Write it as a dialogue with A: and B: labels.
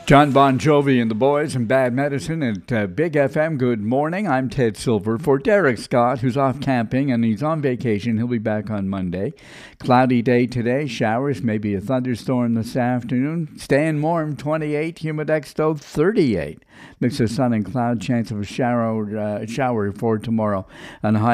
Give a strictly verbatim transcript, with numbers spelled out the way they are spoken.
A: John Bon Jovi and the boys and Bad Medicine at uh, Big F M. Good morning. I'm Ted Silver for Derek Scott, who's off camping and he's on vacation. He'll be back on Monday. Cloudy day today. Showers, maybe a thunderstorm this afternoon. Staying warm, twenty-eight. Humidex though, thirty-eight. Mix of sun and cloud. Chance of a shower, uh, shower for tomorrow. On high